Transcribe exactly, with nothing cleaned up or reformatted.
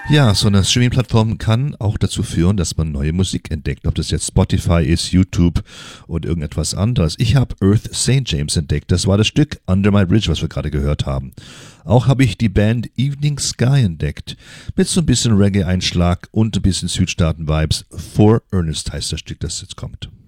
Ja, so eine Streaming-Plattform kann auch dazu führen, dass man neue Musik entdeckt, ob das jetzt Spotify ist, YouTube oder irgendetwas anderes. Ich habe Earth Saint James entdeckt, das war das Stück Under My Bridge, was wir gerade gehört haben. Auch habe ich die Band Evening Sky entdeckt, mit so ein bisschen Reggae-Einschlag und ein bisschen Südstaaten-Vibes. For Ernest heißt das Stück, das jetzt kommt.